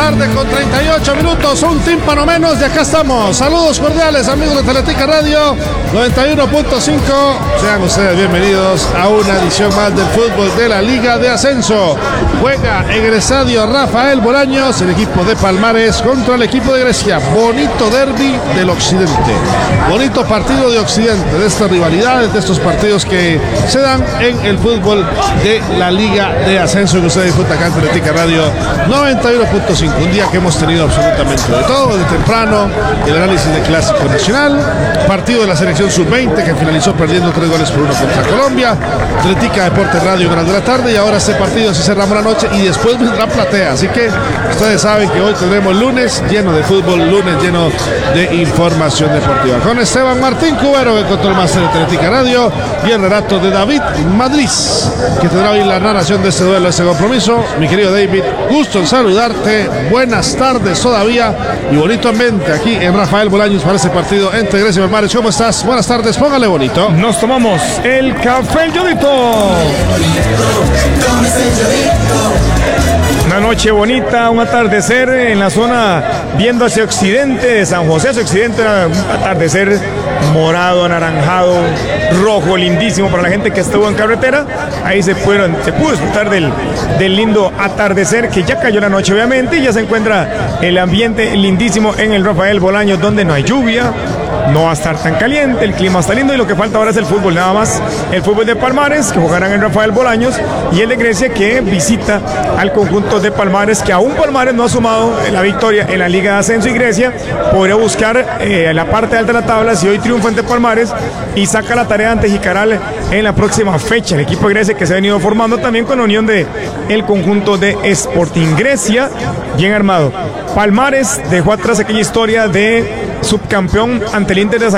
tarde con 38 minutos, un tímpano menos, y acá estamos. Saludos cordiales, amigos de Teletica Radio 91.5. Sean ustedes bienvenidos a una edición más del fútbol de la Liga de Ascenso. Juega en el estadio Rafael Bolaños el equipo de Palmares contra el equipo de Grecia. Bonito derbi del occidente, bonito partido de occidente, de estas rivalidades, de estos partidos que se dan en el fútbol de la Liga de Ascenso, que usted disfruta acá en Teletica Radio 91.5. Un día que hemos tenido absolutamente de todo, desde temprano, el análisis de Clásico Nacional, partido de la selección sub-20 que finalizó perdiendo 3-1 contra Colombia, Teletica Deporte Radio Gran de la tarde, y ahora este partido se cerramos la noche y después vendrá Platea. Así que ustedes saben que hoy tendremos lunes lleno de fútbol, lunes lleno de información deportiva. Con Esteban Martín Cubero, el control máster de Teletica Radio, y el relato de David Madrid, que tendrá hoy la narración de este duelo, este compromiso. Mi querido David, gusto en saludarte, buenas tardes todavía y bonito ambiente aquí en Rafael Bolaños para este partido entre Grecia y Palmares. ¿Cómo estás? Buenas tardes, póngale bonito. Nos tomamos el café El Yodito. Una noche bonita, un atardecer en la zona viendo hacia occidente de San José, hacia occidente, un atardecer morado, anaranjado, rojo, lindísimo para la gente que estuvo en carretera. Ahí se pudo disfrutar del lindo atardecer, que ya cayó la noche obviamente, y ya se encuentra el ambiente lindísimo en el Rafael Bolaños, donde no hay lluvia, no va a estar tan caliente, el clima está lindo, y lo que falta ahora es el fútbol, nada más. El fútbol de Palmares, que jugarán en Rafael Bolaños, y el de Grecia, que visita al conjunto de Palmares, que aún Palmares no ha sumado la victoria en la Liga de Ascenso, y Grecia podría buscar la parte alta de la tabla si hoy triunfa ante Palmares y saca la tarea ante Jicaral en la próxima fecha. El equipo de Grecia, que se ha venido formando también con la unión de el conjunto de Sporting Grecia, bien armado. Palmares dejó atrás aquella historia de subcampeón ante el Inter de San